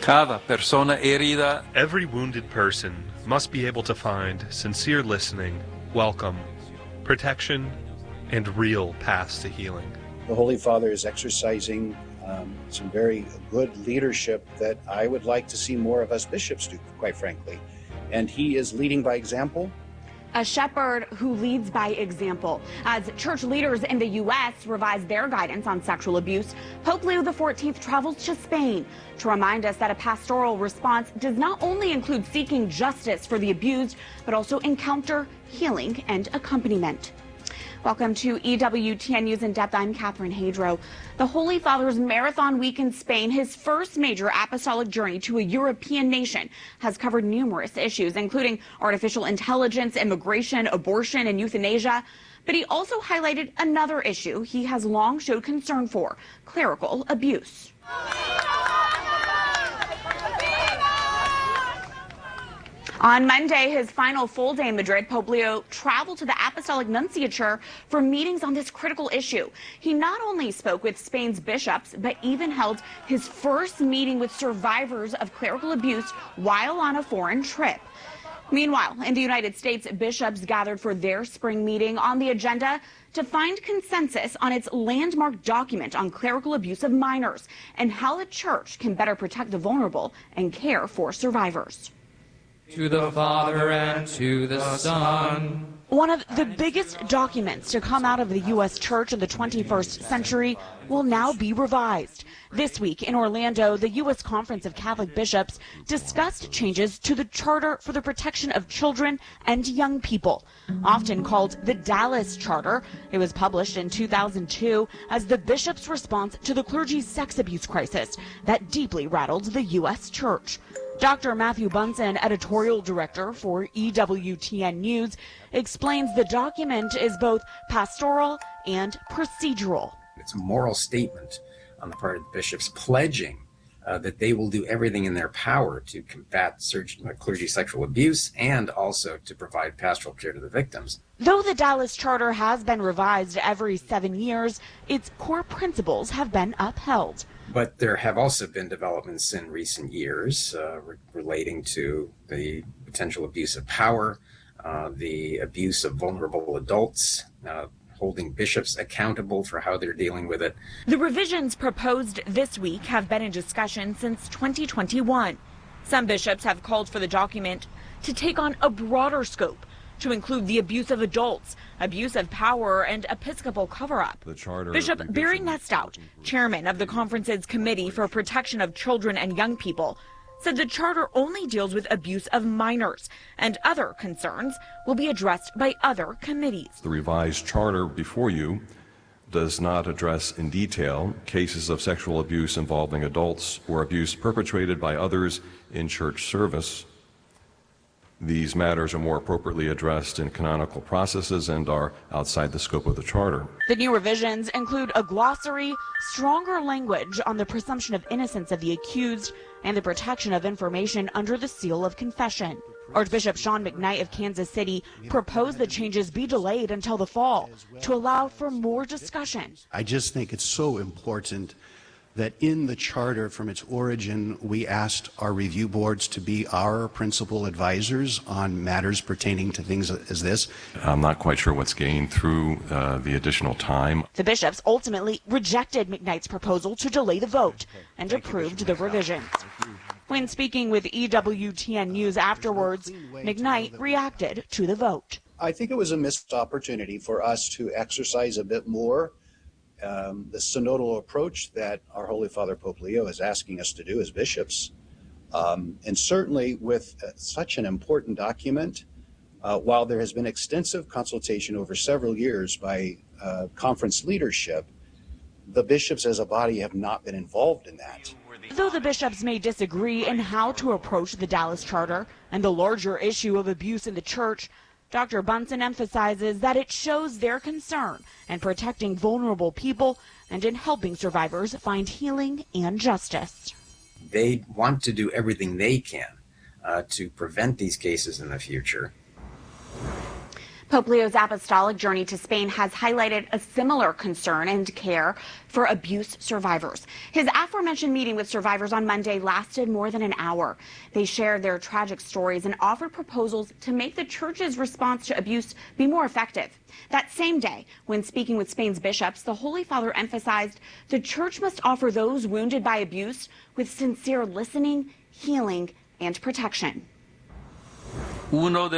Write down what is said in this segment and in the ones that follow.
Cada persona herida. Every wounded person must be able to find sincere listening, welcome, protection, and real paths to healing. The Holy Father is exercising some very good leadership that I would like to see more of us bishops do, quite frankly. And he is leading by example. A shepherd who leads by example. As church leaders in the U.S. revise their guidance on sexual abuse, Pope Leo XIV travels to Spain to remind us that a pastoral response does not only include seeking justice for the abused, but also encounter, healing, and accompaniment. Welcome to EWTN News in Depth. I'm Catherine Hadro. The Holy Father's marathon week in Spain, his first major apostolic journey to a European nation, has covered numerous issues, including artificial intelligence, immigration, abortion, and euthanasia. But he also highlighted another issue he has long showed concern for: clerical abuse. On Monday, his final full day in Madrid, Pope Leo traveled to the Apostolic Nunciature for meetings on this critical issue. He not only spoke with Spain's bishops, but even held his first meeting with survivors of clerical abuse while on a foreign trip. Meanwhile, in the United States, bishops gathered for their spring meeting on the agenda to find consensus on its landmark document on clerical abuse of minors and how the church can better protect the vulnerable and care for survivors. To the Father and to the Son. One of the biggest documents to come out of the U.S. Church in the 21st century will now be revised. This week in Orlando, the U.S. Conference of Catholic Bishops discussed changes to the Charter for the Protection of Children and Young People, often called the Dallas Charter. It was published in 2002 as the bishops' response to the clergy's sex abuse crisis that deeply rattled the U.S. Church. Dr. Matthew Bunson, editorial director for EWTN News, explains the document is both pastoral and procedural. It's a moral statement on the part of the bishops pledging that they will do everything in their power to combat clergy sexual abuse and also to provide pastoral care to the victims. Though the Dallas Charter has been revised every 7 years, its core principles have been upheld. But there have also been developments in recent years relating to the potential abuse of power, the abuse of vulnerable adults, holding bishops accountable for how they're dealing with it. The revisions proposed this week have been in discussion since 2021. Some bishops have called for the document to take on a broader scope, to include the abuse of adults, abuse of power, and episcopal cover-up. Bishop Barry Nestout, chairman of the conference's Committee for Protection of Children and Young People, said the charter only deals with abuse of minors, and other concerns will be addressed by other committees. The revised charter before you does not address in detail cases of sexual abuse involving adults or abuse perpetrated by others in church service. These matters are more appropriately addressed in canonical processes and are outside the scope of the charter. The new revisions include a glossary, stronger language on the presumption of innocence of the accused, and the protection of information under the seal of confession. Archbishop Sean McKnight of Kansas City proposed the changes be delayed until the fall to allow for more discussion. I just think it's so important that in the charter from its origin, we asked our review boards to be our principal advisors on matters pertaining to things as this. I'm not quite sure what's gained through the additional time. The bishops ultimately rejected McKnight's proposal to delay the vote and approved the revisions. When speaking with EWTN News afterwards, McKnight reacted to the vote. I think it was a missed opportunity for us to exercise a bit more the synodal approach that our Holy Father Pope Leo is asking us to do as bishops. And certainly with such an important document, while there has been extensive consultation over several years by conference leadership, the bishops as a body have not been involved in that. Though the bishops may disagree in how to approach the Dallas Charter and the larger issue of abuse in the church, Dr. Bunson emphasizes that it shows their concern in protecting vulnerable people and in helping survivors find healing and justice. They want to do everything they can to prevent these cases in the future. Pope Leo's apostolic journey to Spain has highlighted a similar concern and care for abuse survivors. His aforementioned meeting with survivors on Monday lasted more than an hour. They shared their tragic stories and offered proposals to make the church's response to abuse be more effective. That same day, when speaking with Spain's bishops, the Holy Father emphasized the church must offer those wounded by abuse with sincere listening, healing, and protection. One of the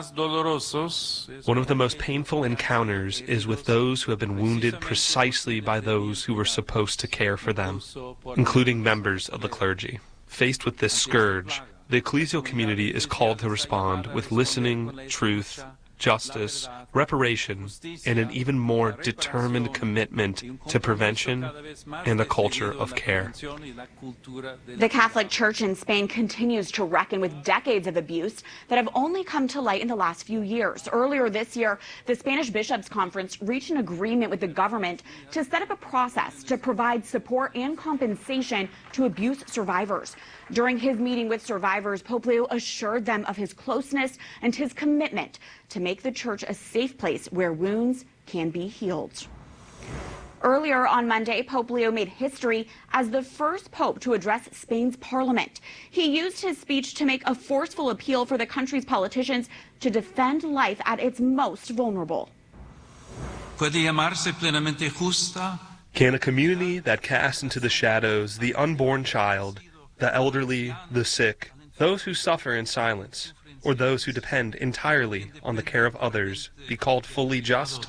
most painful encounters is with those who have been wounded precisely by those who were supposed to care for them, including members of the clergy. Faced with this scourge, the ecclesial community is called to respond with listening, truth, justice, reparation, and an even more determined commitment to prevention and a culture of care. The Catholic Church in Spain continues to reckon with decades of abuse that have only come to light in the last few years. Earlier this year, the Spanish Bishops' Conference reached an agreement with the government to set up a process to provide support and compensation to abuse survivors. During his meeting with survivors, Pope Leo assured them of his closeness and his commitment to make the church a safe place where wounds can be healed. Earlier on Monday, Pope Leo made history as the first pope to address Spain's parliament. He used his speech to make a forceful appeal for the country's politicians to defend life at its most vulnerable. Can a community that casts into the shadows the unborn child, the elderly, the sick, those who suffer in silence, or those who depend entirely on the care of others, be called fully just?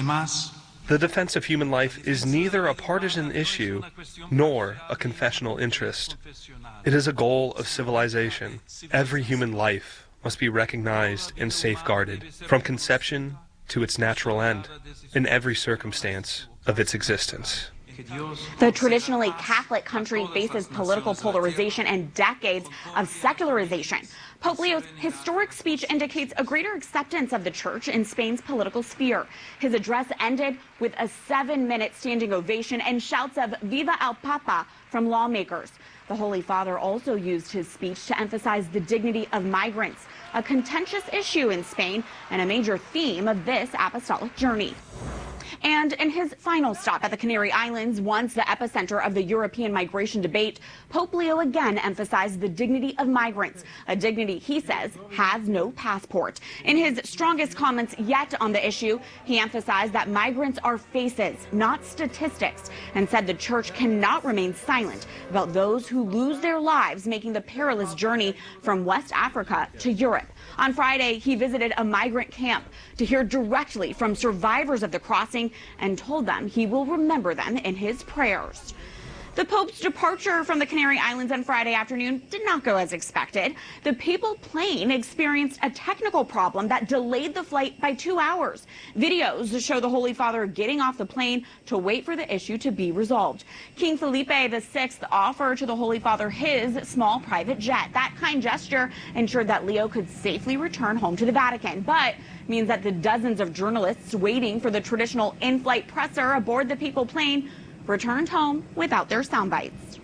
The defense of human life is neither a partisan issue nor a confessional interest. It is a goal of civilization. Every human life must be recognized and safeguarded from conception to its natural end in every circumstance of its existence. The traditionally Catholic country faces political polarization and decades of secularization. Pope Leo's historic speech indicates a greater acceptance of the church in Spain's political sphere. His address ended with a 7-minute standing ovation and shouts of "Viva el Papa" from lawmakers. The Holy Father also used his speech to emphasize the dignity of migrants, a contentious issue in Spain and a major theme of this apostolic journey. And in his final stop at the Canary Islands, once the epicenter of the European migration debate, Pope Leo again emphasized the dignity of migrants, a dignity he says has no passport. In his strongest comments yet on the issue, he emphasized that migrants are faces, not statistics, and said the church cannot remain silent about those who lose their lives making the perilous journey from West Africa to Europe. On Friday, he visited a migrant camp to hear directly from survivors of the crossing and told them he will remember them in his prayers. The Pope's departure from the Canary Islands on Friday afternoon did not go as expected. The papal plane experienced a technical problem that delayed the flight by 2 hours. Videos show the Holy Father getting off the plane to wait for the issue to be resolved. King Felipe VI offered to the Holy Father his small private jet. That kind gesture ensured that Leo could safely return home to the Vatican, but means that the dozens of journalists waiting for the traditional in-flight presser aboard the papal plane returned home without their sound bites.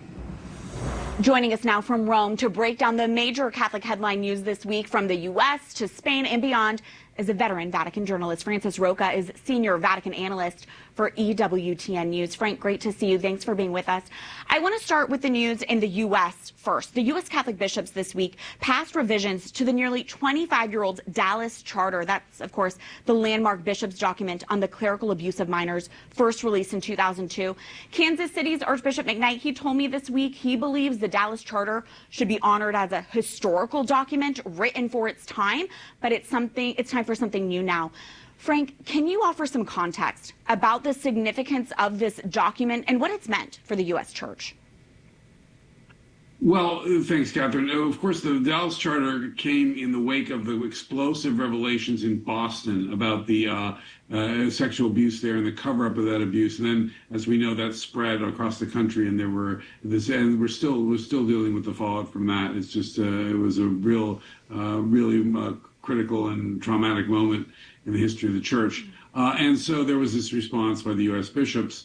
Joining us now from Rome to break down the major Catholic headline news this week from the U.S. to Spain and beyond is a veteran Vatican journalist. Francis Roca is senior Vatican analyst for EWTN News. Frank, great to see you. Thanks for being with us. I want to start with the news in the U.S. first. The U.S. Catholic bishops this week passed revisions to the nearly 25-year-old Dallas Charter. That's, of course, the landmark bishop's document on the clerical abuse of minors, first released in 2002. Kansas City's Archbishop McKnight, he told me this week he believes the Dallas Charter should be honored as a historical document written for its time, but it's time for something new now. Frank, can you offer some context about the significance of this document and what it's meant for the U.S. Church? Well, thanks, Catherine. Of course, the Dallas Charter came in the wake of the explosive revelations in Boston about the sexual abuse there and the cover-up of that abuse. And then, as we know, that spread across the country, and we're still dealing with the fallout from that. It's just it was a really critical and traumatic moment in the history of the church. And so there was this response by the U.S. bishops.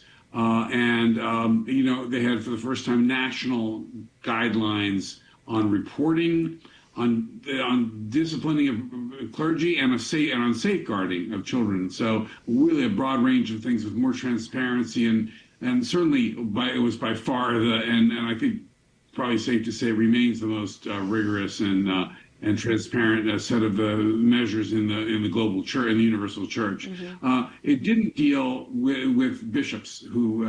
They had for the first time national guidelines on reporting, on disciplining of clergy and on safeguarding of children. So really a broad range of things with more transparency and certainly it was by far and I think probably safe to say remains the most rigorous and transparent set of measures in the global church, in the universal church. It didn't deal with bishops who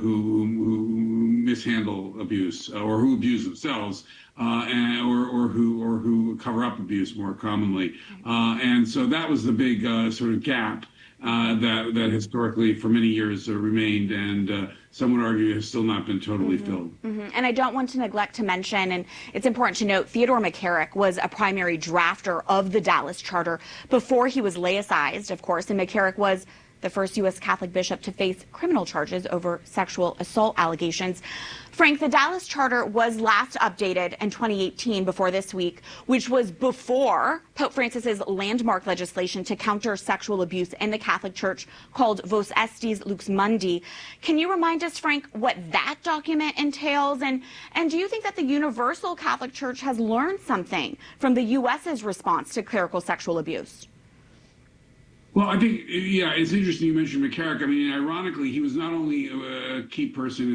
mishandle abuse or who abuse themselves, or who cover up abuse more commonly, and so that was the big sort of gap that historically for many years remained, and some would argue has still not been totally filled. And I don't want to neglect to mention, and it's important to note, Theodore McCarrick was a primary drafter of the Dallas Charter before he was laicized, of course, and McCarrick was the first U.S. Catholic bishop to face criminal charges over sexual assault allegations. Frank, the Dallas Charter was last updated in 2018 before this week, which was before Pope Francis's landmark legislation to counter sexual abuse in the Catholic Church called Vos Estis Lux Mundi. Can you remind us, Frank, what that document entails? And do you think that the Universal Catholic Church has learned something from the U.S.'s response to clerical sexual abuse? Well, I think, yeah, it's interesting you mentioned McCarrick. I mean, ironically, he was not only a key person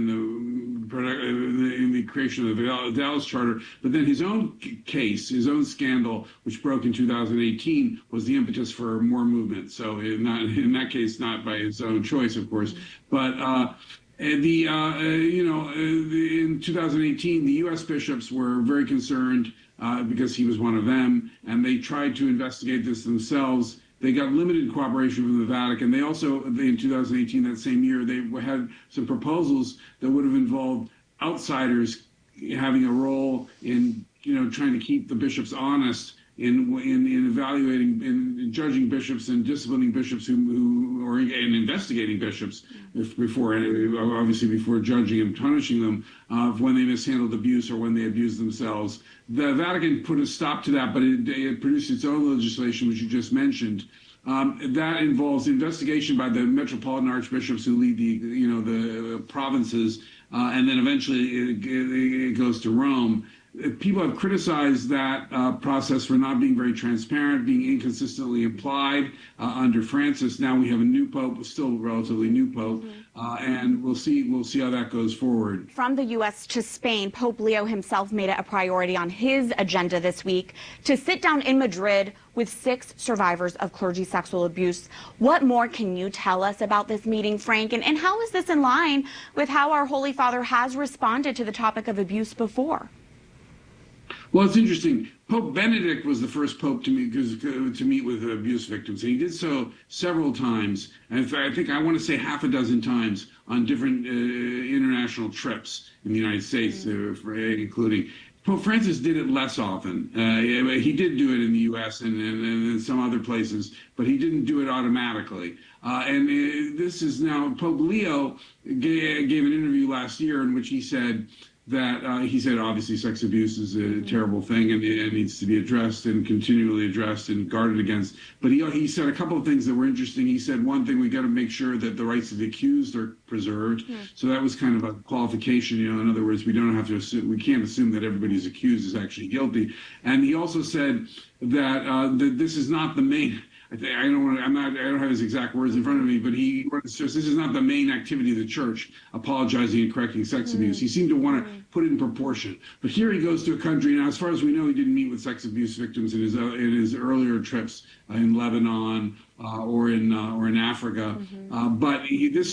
in the creation of the Dallas Charter, but then his own case, his own scandal, which broke in 2018, was the impetus for more movement. So in that case, not by his own choice, of course, but in 2018, the U.S. bishops were very concerned because he was one of them, and they tried to investigate this themselves. They got limited cooperation from the Vatican. They also, in 2018, that same year, they had some proposals that would have involved outsiders having a role in, trying to keep the bishops honest in evaluating, in judging bishops and disciplining bishops or investigating bishops before judging and punishing them when they mishandled abuse or when they abused themselves. The Vatican put a stop to that, but it produced its own legislation, which you just mentioned. That involves investigation by the metropolitan archbishops who lead the provinces, and then eventually it goes to Rome. People have criticized that process for not being very transparent, being inconsistently applied under Francis. Now we have a new pope, still a relatively new pope, and we'll see how that goes forward. From the U.S. to Spain, Pope Leo himself made it a priority on his agenda this week to sit down in Madrid with 6 survivors of clergy sexual abuse. What more can you tell us about this meeting, Frank? And how is this in line with how our Holy Father has responded to the topic of abuse before? Well, it's interesting. Pope Benedict was the first pope to meet with abuse victims, and he did so several times. And in fact, I think I want to say half a dozen times on different international trips in the United States, including. Pope Francis did it less often. He did do it in the U.S. and some other places, but he didn't do it automatically. This is now, Pope Leo gave an interview last year in which he said that obviously sex abuse is a terrible thing and it needs to be addressed and continually addressed and guarded against. But he said a couple of things that were interesting. He said, one thing, we got to make sure that the rights of the accused are preserved. So that was kind of a qualification. In other words, we don't have to assume, we can't assume that everybody's accused is actually guilty. And he also said that this is not the main. I don't have his exact words in front of me, but he says this is not the main activity of the church, apologizing and correcting sex abuse. He seemed to want to put it in proportion. But here he goes to a country, now as far as we know, he didn't meet with sex abuse victims in his earlier trips in Lebanon or in Africa. But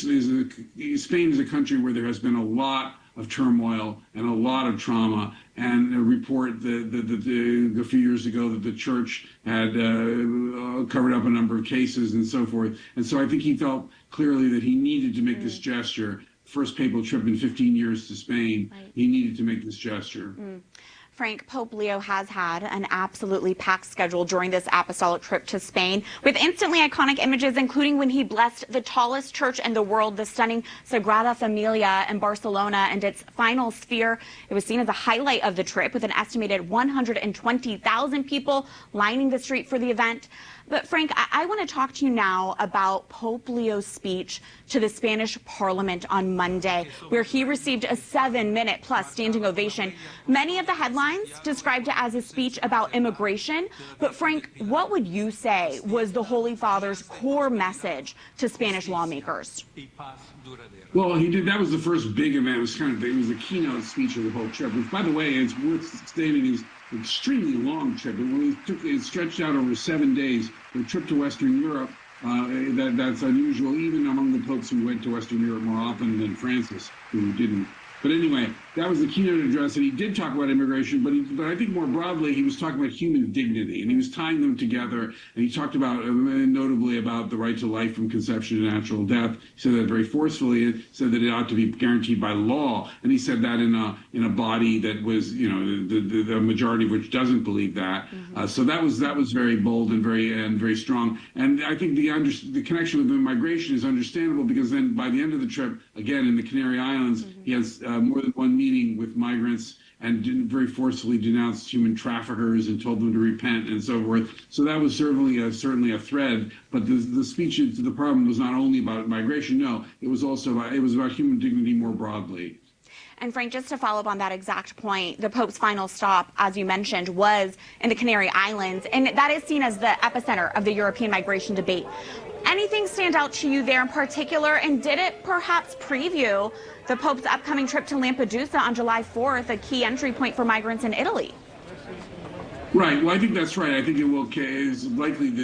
Spain is a country where there has been a lot of turmoil and a lot of trauma, and a report that a few years ago that the church had covered up a number of cases and so forth. And so I think he felt clearly that he needed to make this gesture. First papal trip in 15 years to Spain, he needed to make this gesture. Frank, Pope Leo has had an absolutely packed schedule during this apostolic trip to Spain, with instantly iconic images, including when he blessed the tallest church in the world, the stunning Sagrada Familia in Barcelona, and its final sphere. It was seen as a highlight of the trip, with an estimated 120,000 people lining the street for the event. But Frank, I want to talk to you now about Pope Leo's speech to the Spanish Parliament on Monday, where he received a 7-minute plus standing ovation. Many of the headlines headlines described it as a speech about immigration. But Frank, what would you say was the Holy Father's core message to Spanish lawmakers? Well, he did. That was the first big event. It was the keynote speech of the whole trip, which, by the way, it's worth stating is an extremely long trip. It stretched out over 7 days. The trip to Western Europe, that's unusual, even among the popes who went to Western Europe more often than Francis, who didn't. But anyway, that was the keynote address, and he did talk about immigration, but I think more broadly, he was talking about human dignity, and he was tying them together, and he talked about, notably about the right to life from conception to natural death. He said that very forcefully, and said that it ought to be guaranteed by law, and he said that in a body that was, the majority of which doesn't believe that. So that was very bold and very strong. And I think the connection with immigration is understandable, because then by the end of the trip, again in the Canary Islands, he has more than one meeting with migrants and very forcefully denounced human traffickers and told them to repent and so forth. So that was certainly a thread. But the speech to the problem was not only about migration. No, it was about human dignity more broadly. And Frank, just to follow up on that exact point, the Pope's final stop, as you mentioned, was in the Canary Islands, and that is seen as the epicenter of the European migration debate. Anything stand out to you there in particular, and did it perhaps preview the Pope's upcoming trip to Lampedusa on July 4th, a key entry point for migrants in Italy? Right. Well, I think that's right. I think it is likely that